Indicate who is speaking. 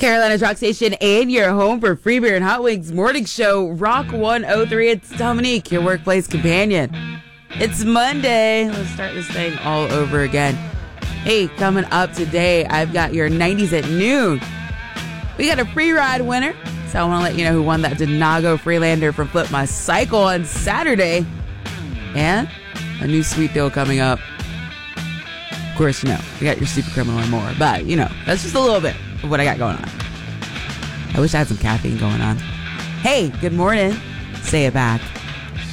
Speaker 1: Carolina's Rock Station and your home for free beer and hot wings morning show, Rock 103. It's Dominique, your workplace companion. It's Monday. Let's start this thing all over again. Hey, coming up today, I've got your 90s at noon. We got a free ride winner, so I want to let you know who won that Denago Freelander from Flip My Cycle on Saturday. And a new sweet deal coming up. Of course, we got your super criminal and more, but, that's just a little bit of what I got going on. I wish I had some caffeine going on. Hey, good morning. Say it back.